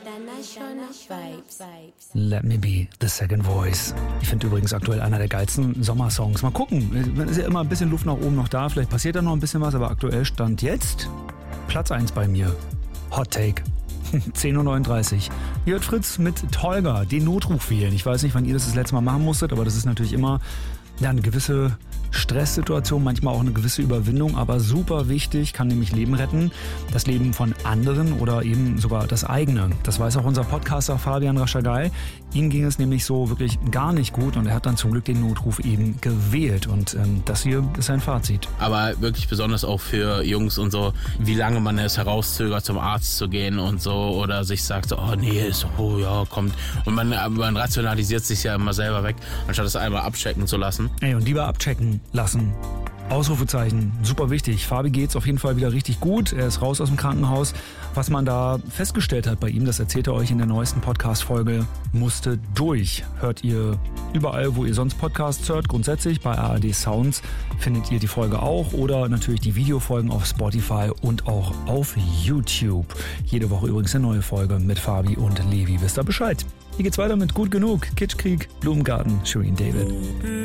International Vibes. Let Me Be The Second Voice. Ich finde übrigens aktuell einer der geilsten Sommersongs. Mal gucken, es ist ja immer ein bisschen Luft nach oben noch da. Vielleicht passiert da noch ein bisschen was, aber aktuell stand jetzt Platz 1 bei mir. Hot Take. 10.39 Uhr. Hier hört Fritz mit Tolga, den Notruf wählen. Ich weiß nicht, wann ihr das letzte Mal machen musstet, aber das ist natürlich immer eine gewisse Stresssituation, manchmal auch eine gewisse Überwindung, aber super wichtig, kann nämlich Leben retten. Das Leben von anderen oder eben sogar das eigene. Das weiß auch unser Podcaster Fabian Raschagai. Ihm ging es nämlich so wirklich gar nicht gut und er hat dann zum Glück den Notruf eben gewählt. Und das hier ist sein Fazit. Aber wirklich besonders auch für Jungs und so, wie lange man es herauszögert, zum Arzt zu gehen und so oder sich sagt, so, oh nee, ist so, oh ja, kommt. Und man rationalisiert sich ja immer selber weg, anstatt es einmal abchecken zu lassen. Ey, und lieber abchecken lassen. Ausrufezeichen, super wichtig. Fabi geht's auf jeden Fall wieder richtig gut. Er ist raus aus dem Krankenhaus. Was man da festgestellt hat bei ihm, das erzählt er euch in der neuesten Podcast-Folge, musste durch. Hört ihr überall, wo ihr sonst Podcasts hört. Grundsätzlich bei ARD Sounds findet ihr die Folge auch oder natürlich die Videofolgen auf Spotify und auch auf YouTube. Jede Woche übrigens eine neue Folge mit Fabi und Levi. Wisst ihr Bescheid? Hier geht's weiter mit Gut Genug, Kitschkrieg, Blumengarten, Shirin David.